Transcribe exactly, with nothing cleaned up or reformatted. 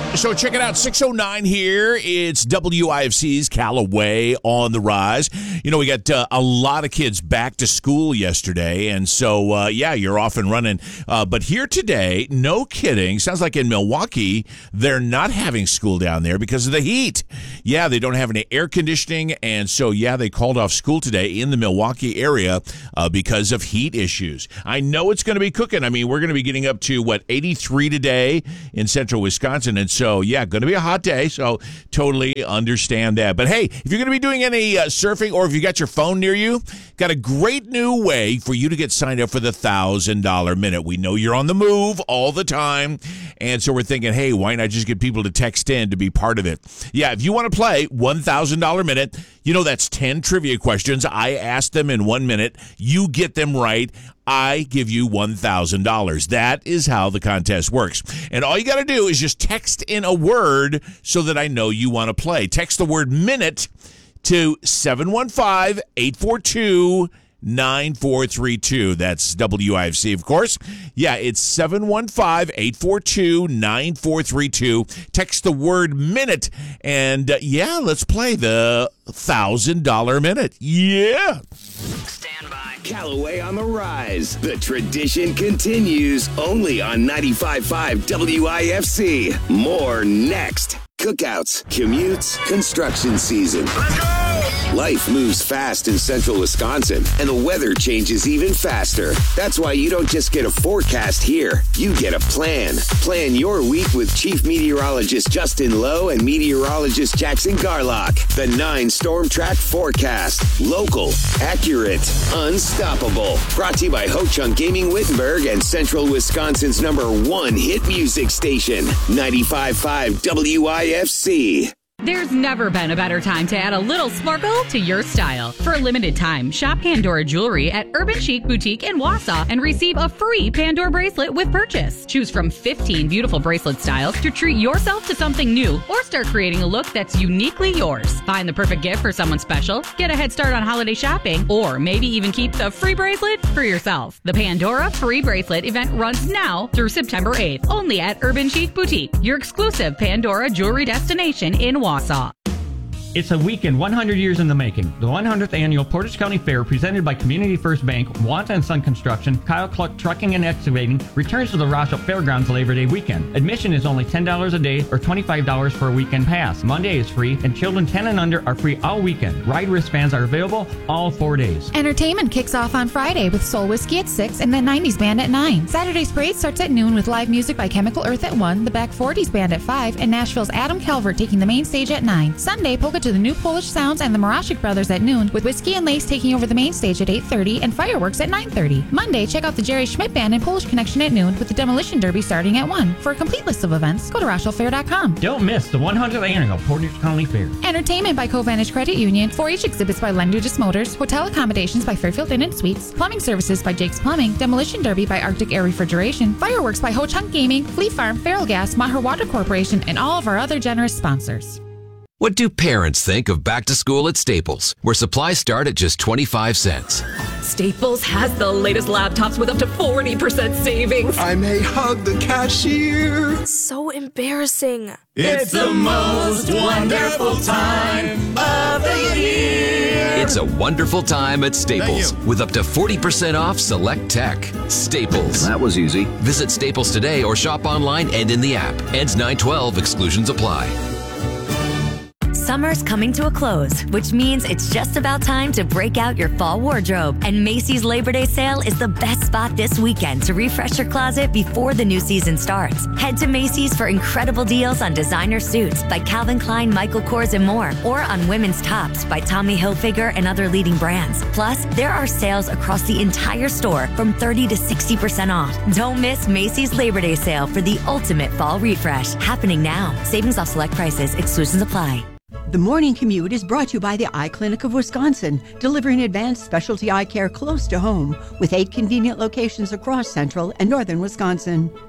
So check it out, six oh nine here. It's W I F C's Callaway on the Rise. You know, we got uh, a lot of kids back to school yesterday, and so, uh, yeah, you're off and running. Uh, but here today, no kidding, sounds like in Milwaukee, they're not having school down there because of the heat. Yeah, they don't have any air conditioning, and so, yeah, they called off school today in the Milwaukee area uh, because of heat issues. I know it's going to be cooking. I mean, we're going to be getting up to, what, eighty-three today in central Wisconsin, and so So, yeah, going to be a hot day, so totally understand that. But, hey, if you're going to be doing any uh, surfing or if you got your phone near you, got a great new way for you to get signed up for the one thousand dollars minute. We know you're on the move all the time, and so we're thinking, hey, why not just get people to text in to be part of it? Yeah, if you want to play one thousand dollars minute, you know that's ten trivia questions. I ask them in one minute. You get them right. I give you one thousand dollars. That is how the contest works. And all you got to do is just text in a word so that I know you want to play. Text the word minute to seven one five, eight four two, nine four three two. That's W I F C, of course. Yeah, it's seven one five, eight four two, nine four three two. Text the word minute. And, uh, yeah, let's play the one thousand dollars minute. Yeah. Stand by. Callaway on the Rise. The tradition continues only on ninety-five point five W I F C. More next. Cookouts, commutes, construction season. Let's go! Life moves fast in central Wisconsin, and the weather changes even faster. That's why you don't just get a forecast here. You get a plan. Plan your week with Chief Meteorologist Justin Lowe and Meteorologist Jackson Garlock. The nine Storm Track Forecast. Local, accurate, unstoppable. Brought to you by Ho Chunk Gaming Wittenberg and Central Wisconsin's number one hit music station. ninety-five point five W I F C. There's never been a better time to add a little sparkle to your style. For a limited time, shop Pandora Jewelry at Urban Chic Boutique in Wausau and receive a free Pandora bracelet with purchase. Choose from fifteen beautiful bracelet styles to treat yourself to something new or start creating a look that's uniquely yours. Find the perfect gift for someone special, get a head start on holiday shopping, or maybe even keep the free bracelet for yourself. The Pandora Free Bracelet event runs now through September eighth, only at Urban Chic Boutique, your exclusive Pandora jewelry destination in Wausau. Wausau. It's a weekend one hundred years in the making. The one hundredth Annual Portage County Fair, presented by Community First Bank, Wanta and Son Construction, Kyle Cluck Trucking and Excavating, returns to the Rochelle Fairgrounds Labor Day weekend. Admission is only ten dollars a day or twenty-five dollars for a weekend pass. Monday is free, and children ten and under are free all weekend. Ride wristbands are available all four days. Entertainment kicks off on Friday with Soul Whiskey at six and the nineties Band at nine. Saturday's parade starts at noon with live music by Chemical Earth at one, the Back forties Band at five, and Nashville's Adam Calvert taking the main stage at nine. Sunday, polka to the New Polish Sounds and the Marashik Brothers at noon, with Whiskey and Lace taking over the main stage at eight thirty and fireworks at nine thirty. Monday, check out the Jerry Schmidt Band and Polish Connection at noon, with the Demolition Derby starting at one. For a complete list of events, go to rochelle fair dot com. Don't miss the one hundredth Annual Portage County Fair. Entertainment by Covantage Credit Union, four H exhibits by Lendudis Motors, hotel accommodations by Fairfield Inn and Suites, plumbing services by Jake's Plumbing, Demolition Derby by Arctic Air Refrigeration, fireworks by Ho Chunk Gaming, Flea Farm, Feral Gas, Maher Water Corporation, and all of our other generous sponsors. What do parents think of back to school at Staples, where supplies start at just twenty-five cents? Staples has the latest laptops with up to forty percent savings. I may hug the cashier. So embarrassing. It's the most wonderful time of the year. It's a wonderful time at Staples with up to forty percent off select tech. Staples. That was easy. Visit Staples today or shop online and in the app. Ends nine twelve. Exclusions apply. Summer's coming to a close, which means it's just about time to break out your fall wardrobe. And Macy's Labor Day sale is the best spot this weekend to refresh your closet before the new season starts. Head to Macy's for incredible deals on designer suits by Calvin Klein, Michael Kors, and more, or on women's tops by Tommy Hilfiger and other leading brands. Plus, there are sales across the entire store from thirty to sixty percent off. Don't miss Macy's Labor Day sale for the ultimate fall refresh. Happening now. Savings off select prices. Exclusions apply. The Morning Commute is brought to you by the Eye Clinic of Wisconsin, delivering advanced specialty eye care close to home with eight convenient locations across central and northern Wisconsin.